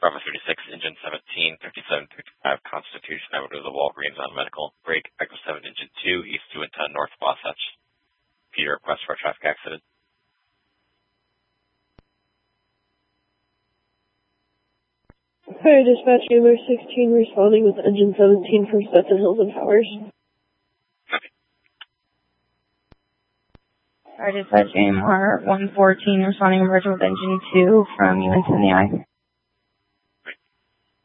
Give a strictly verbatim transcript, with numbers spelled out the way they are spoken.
Bravo thirty-six, Engine seventeen, thirty-seven fifty-five, Constitution Avenue to the Walgreens on medical. Break, Echo seven, Engine two, East two and ten, North Wasatch. Peter, request for a traffic accident. Fire dispatch number sixteen responding with engine seventeen from Stetson Hills and Powers. Copy. Fire dispatch A M R one fourteen responding emergent with engine two from U N seventy-nine.